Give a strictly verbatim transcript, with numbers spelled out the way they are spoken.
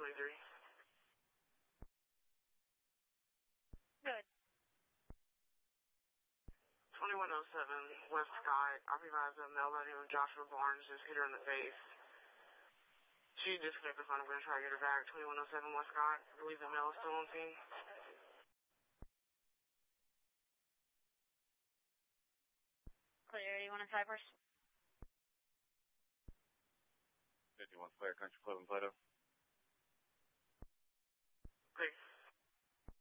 twenty-three. Good. twenty-one oh seven, West Scott. I've advised a male by the name of Joshua Barnes just hit her in the face. She disconnected the phone. I'm going to try to get her back. twenty-one oh seven, West Scott. I believe the male is still on scene. Clear, eighty-one and Cypress. fifty-one Square, Country Club in Plato.